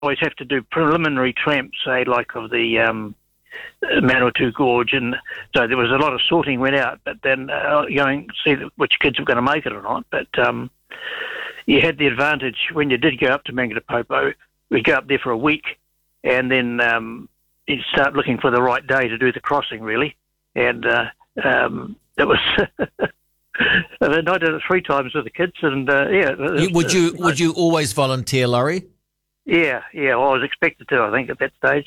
always have to do preliminary tramps, say, like of the Manawatu Gorge, and so there was a lot of sorting went out, but then going to see which kids were going to make it or not. But you had the advantage when you did go up to Mangatapopo, we'd go up there for a week, and then you'd start looking for the right day to do the crossing, really. And it was... And I did it 3 times with the kids, and Would you always volunteer, Laurie? Yeah. Well, I was expected to. I think at that stage,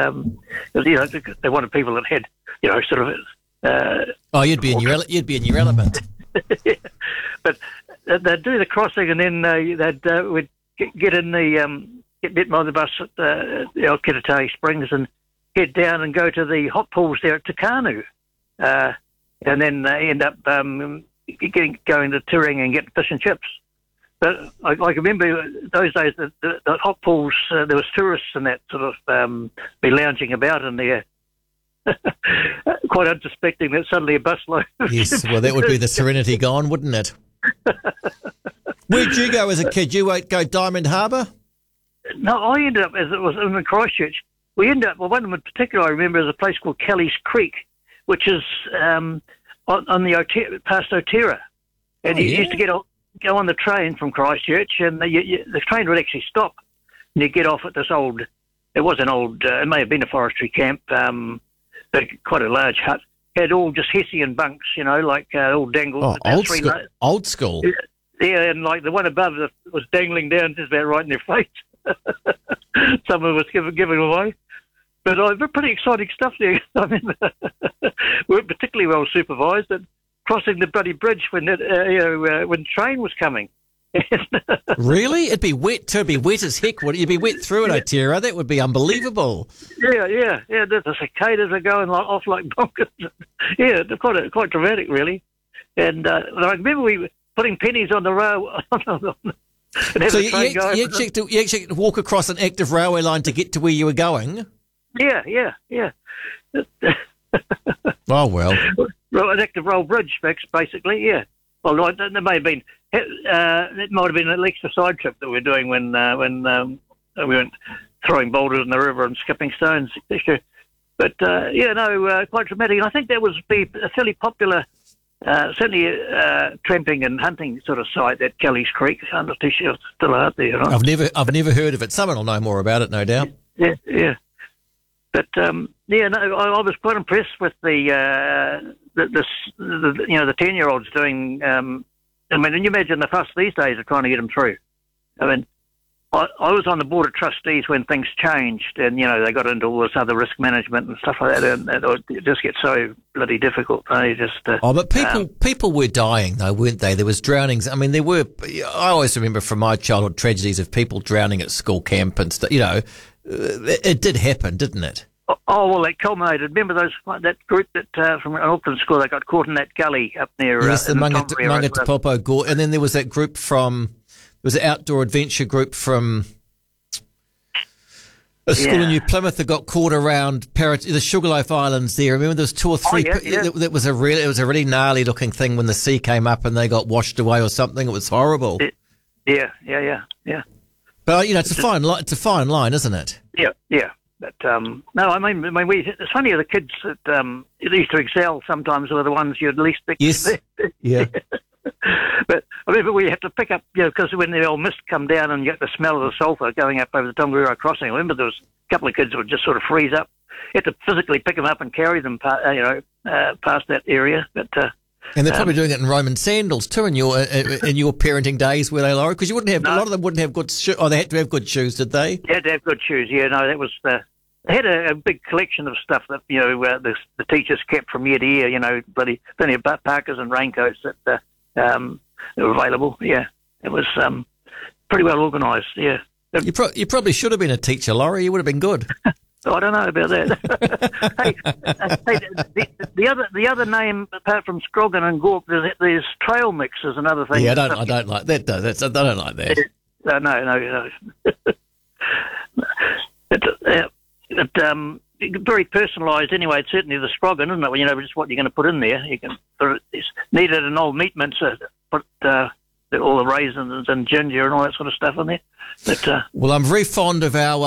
they wanted people that had, sort of. You'd be in your element. Yeah. But they'd do the crossing, and then we'd get in get bitten by the bus at Kitatai Springs and head down and go to the hot pools there at Takanu, and then end up going to Turing and get fish and chips. But I remember those days the hot pools, there was tourists and that sort of be lounging about in there, quite unsuspecting that suddenly a busload. Yes, well, that would be the serenity gone, wouldn't it? Where'd you go as a kid? You won't go Diamond Harbour? No, I ended up, as it was in Christchurch, we ended up, well, one in particular I remember is a place called Kelly's Creek, which is on the past Otira. And you used to go on the train from Christchurch, and the train would actually stop, and you get off at this old, it was an old, it may have been a forestry camp, but quite a large hut, had all just Hessian bunks, like all dangled. Oh, old school. Yeah, and like the one above was dangling down just about right in their face. Some of us giving away. But pretty exciting stuff there. I mean, we weren't particularly well supervised, and crossing the bloody bridge when when train was coming. Really? It'd be wet too. It'd be wet as heck. You'd be wet through it, Otira. That would be unbelievable. Yeah. The cicadas are going off like bonkers. Yeah, they're quite dramatic, really. And I remember we were putting pennies on the rail. So you actually had to walk across an active railway line to get to where you were going? Yeah. Oh, well. An active rail bridge, basically, yeah. Well, there may have been, it might have been an extra side trip that we were doing when we went throwing boulders in the river and skipping stones, etc. But, quite dramatic. And I think that was a fairly popular, certainly tramping and hunting sort of site at Kelly's Creek. I'm not too sure it's still out there. Right? I've never heard of it. Someone will know more about it, no doubt. Yeah. But I was quite impressed with the 10-year-olds doing. And you imagine the fuss these days of trying to get them through. I mean, I was on the board of trustees when things changed, and they got into all this other risk management and stuff like that, and it just gets so bloody difficult. But people were dying though, weren't they? There was drownings. I mean, I always remember from my childhood tragedies of people drowning at school camp and stuff. It did happen, didn't it? Oh, well, it culminated. Remember that group that from an Auckland school that got caught in that gully up near... Yes, the Mangatapopo Gorge. And then there was that group there was an outdoor adventure group from a school in New Plymouth that got caught around the Sugarloaf Islands there. Remember there was 2 or 3... That was it was a really gnarly looking thing when the sea came up and they got washed away or something. It was horrible. Yeah. But, it's a fine line, isn't it? Yeah. But, no, I mean, it's funny, the kids that used to excel sometimes were the ones you'd least expect. Yes, yeah. But I remember we had to pick up, because when the old mist come down and you get the smell of the sulphur going up over the Tongariro crossing, I remember there was a couple of kids that would just sort of freeze up. You had to physically pick them up and carry them, past that area. But and they're probably doing it in Roman sandals too in your parenting days, were they, Laura? Because a lot of them wouldn't have good shoes. Oh, they had to have good shoes, did they? They had to have good shoes. Yeah, no, that was they had a big collection of stuff that the teachers kept from year to year. Plenty of parkas and raincoats that were available. Yeah, it was pretty well organised. Yeah. You probably should have been a teacher, Laurie. You would have been good. I don't know about that. The other name apart from Scroggin and Gorp, there's trail mix is another thing. Yeah, I don't like that. I don't like that. No. It's very personalised anyway. It's certainly the Scroggin, isn't it? Just what you're going to put in there. It's needed an old meat mincer. Put all the raisins and ginger and all that sort of stuff in there. But Well, I'm very fond of our